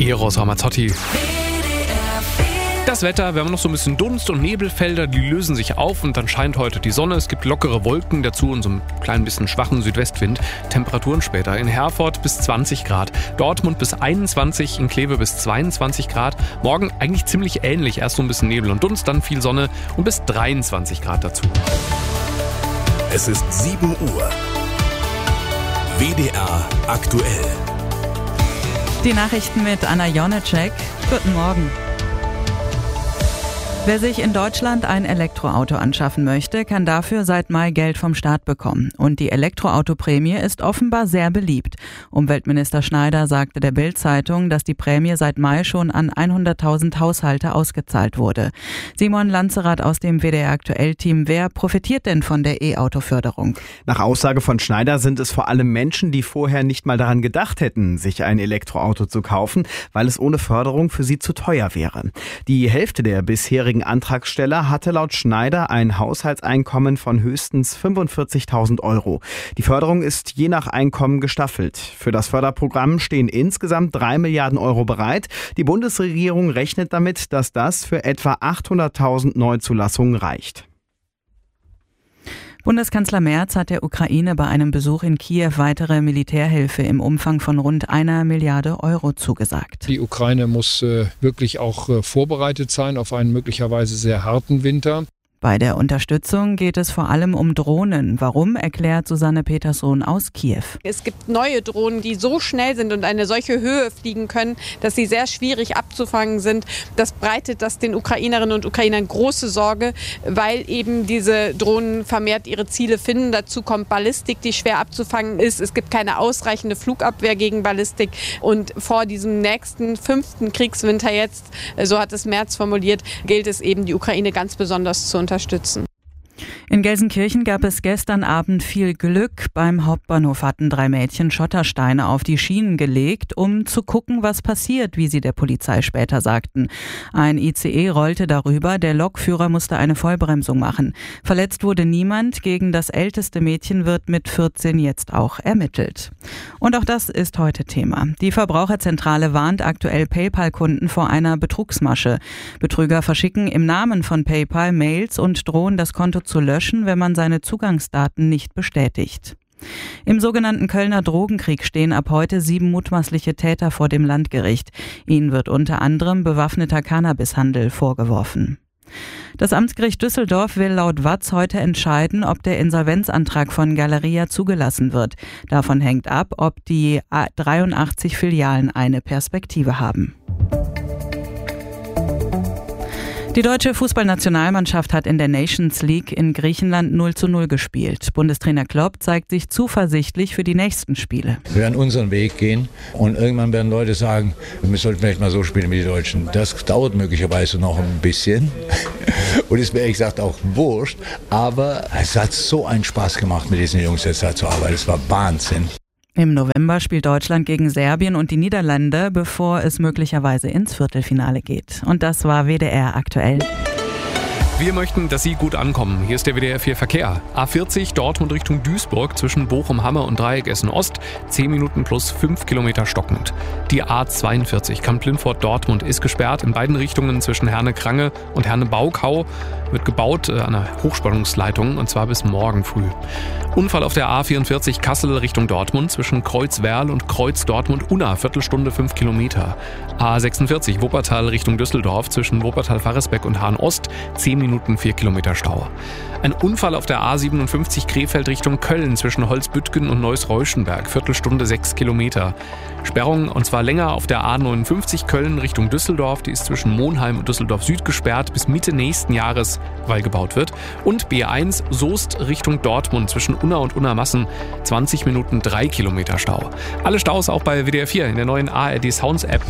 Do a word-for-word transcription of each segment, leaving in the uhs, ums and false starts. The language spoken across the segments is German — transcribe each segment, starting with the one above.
Eros Ramazzotti. Das Wetter, wir haben noch so ein bisschen Dunst- und Nebelfelder, die lösen sich auf und dann scheint heute die Sonne. Es gibt lockere Wolken dazu und so ein klein bisschen schwachen Südwestwind. Temperaturen später in Herford bis zwanzig Grad, Dortmund bis einundzwanzig, in Kleve bis zweiundzwanzig Grad. Morgen eigentlich ziemlich ähnlich, erst so ein bisschen Nebel und Dunst, dann viel Sonne und bis dreiundzwanzig Grad dazu. Es ist sieben Uhr. W D R aktuell. Die Nachrichten mit Anna Jonecek. Guten Morgen. Wer sich in Deutschland ein Elektroauto anschaffen möchte, kann dafür seit Mai Geld vom Staat bekommen. Und die Elektroautoprämie ist offenbar sehr beliebt. Umweltminister Schneider sagte der Bild-Zeitung, dass die Prämie seit Mai schon an hunderttausend Haushalte ausgezahlt wurde. Simon Lanzerath aus dem W D R-Aktuell-Team. Wer profitiert denn von der E-Auto-Förderung? Nach Aussage von Schneider sind es vor allem Menschen, die vorher nicht mal daran gedacht hätten, sich ein Elektroauto zu kaufen, weil es ohne Förderung für sie zu teuer wäre. Die Hälfte der bisherigen Antragsteller hatte laut Schneider ein Haushaltseinkommen von höchstens fünfundvierzigtausend Euro. Die Förderung ist je nach Einkommen gestaffelt. Für das Förderprogramm stehen insgesamt drei Milliarden Euro bereit. Die Bundesregierung rechnet damit, dass das für etwa achthunderttausend Neuzulassungen reicht. Bundeskanzler Merz hat der Ukraine bei einem Besuch in Kiew weitere Militärhilfe im Umfang von rund einer Milliarde Euro zugesagt. Die Ukraine muss äh, wirklich auch äh, vorbereitet sein auf einen möglicherweise sehr harten Winter. Bei der Unterstützung geht es vor allem um Drohnen. Warum, erklärt Susanne Petersohn aus Kiew. Es gibt neue Drohnen, die so schnell sind und eine solche Höhe fliegen können, dass sie sehr schwierig abzufangen sind. Das bereitet das den Ukrainerinnen und Ukrainern große Sorge, weil eben diese Drohnen vermehrt ihre Ziele finden. Dazu kommt Ballistik, die schwer abzufangen ist. Es gibt keine ausreichende Flugabwehr gegen Ballistik. Und vor diesem nächsten fünften Kriegswinter jetzt, so hat es Merz formuliert, gilt es eben, die Ukraine ganz besonders zu unterstützen. unterstützen. In Gelsenkirchen gab es gestern Abend viel Glück. Beim Hauptbahnhof hatten drei Mädchen Schottersteine auf die Schienen gelegt, um zu gucken, was passiert, wie sie der Polizei später sagten. Ein I C E rollte darüber, der Lokführer musste eine Vollbremsung machen. Verletzt wurde niemand, gegen das älteste Mädchen wird mit vierzehn jetzt auch ermittelt. Und auch das ist heute Thema. Die Verbraucherzentrale warnt aktuell PayPal-Kunden vor einer Betrugsmasche. Betrüger verschicken im Namen von PayPal Mails und drohen, das Konto zu löschen, wenn man seine Zugangsdaten nicht bestätigt. Im sogenannten Kölner Drogenkrieg stehen ab heute sieben mutmaßliche Täter vor dem Landgericht. Ihnen wird unter anderem bewaffneter Cannabishandel vorgeworfen. Das Amtsgericht Düsseldorf will laut Watz heute entscheiden, ob der Insolvenzantrag von Galeria zugelassen wird. Davon hängt ab, ob die dreiundachtzig Filialen eine Perspektive haben. Die deutsche Fußballnationalmannschaft hat in der Nations League in Griechenland null zu null gespielt. Bundestrainer Klopp zeigt sich zuversichtlich für die nächsten Spiele. Wir werden unseren Weg gehen und irgendwann werden Leute sagen, wir sollten vielleicht mal so spielen wie die Deutschen. Das dauert möglicherweise noch ein bisschen und ist mir ehrlich gesagt auch wurscht. Aber es hat so einen Spaß gemacht, mit diesen Jungs jetzt da zu arbeiten. Es war Wahnsinn. Im November spielt Deutschland gegen Serbien und die Niederlande, bevor es möglicherweise ins Viertelfinale geht. Und das war W D R aktuell. Wir möchten, dass Sie gut ankommen. Hier ist der W D R vier Verkehr. A vierzig Dortmund Richtung Duisburg zwischen Bochum-Hamme und Dreieck Essen-Ost. zehn Minuten plus fünf Kilometer stockend. Die A zweiundvierzig Kamp-Lintfort-Dortmund ist gesperrt in beiden Richtungen zwischen Herne-Krange und Herne-Baukau. Wird gebaut an einer Hochspannungsleitung und zwar bis morgen früh. Unfall auf der A vierundvierzig Kassel Richtung Dortmund zwischen Kreuzwerl und Kreuz-Dortmund-Unna. Viertelstunde fünf Kilometer. A sechsundvierzig Wuppertal Richtung Düsseldorf zwischen Wuppertal-Faresbeck und Hahn-Ost. zehn Minuten vier Kilometer Stau. Ein Unfall auf der A siebenundfünfzig Krefeld Richtung Köln zwischen Holzbüttgen und Neuss-Reuschenberg. Viertelstunde sechs Kilometer. Sperrung und zwar länger auf der A neunundfünfzig Köln Richtung Düsseldorf. Die ist zwischen Monheim und Düsseldorf Süd gesperrt bis Mitte nächsten Jahres, weil gebaut wird. Und B eins Soest Richtung Dortmund zwischen Unna und Unna-Massen. zwanzig Minuten drei Kilometer Stau. Alle Staus auch bei W D R vier in der neuen A R D Sounds App.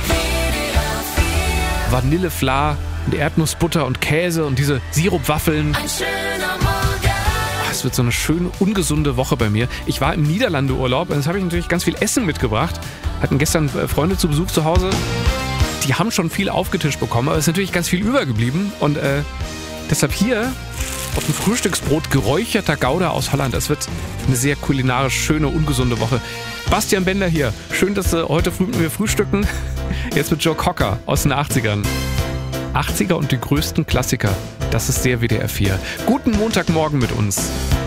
Vanillefla und Erdnussbutter und Käse und diese Sirupwaffeln. Ein schöner Morgen. Es wird so eine schöne, ungesunde Woche bei mir. Ich war im Niederlande-Urlaub und jetzt habe ich natürlich ganz viel Essen mitgebracht. Hatten gestern Freunde zu Besuch zu Hause. Die haben schon viel aufgetischt bekommen, aber es ist natürlich ganz viel übergeblieben. Und äh, deshalb hier auf dem Frühstücksbrot geräucherter Gouda aus Holland. Das wird eine sehr kulinarisch schöne, ungesunde Woche. Bastian Bender hier. Schön, dass Sie heute früh mit mir frühstücken. Jetzt mit Joe Cocker aus den achtzigern. achtziger und die größten Klassiker. Das ist der W D R vier. Guten Montagmorgen mit uns.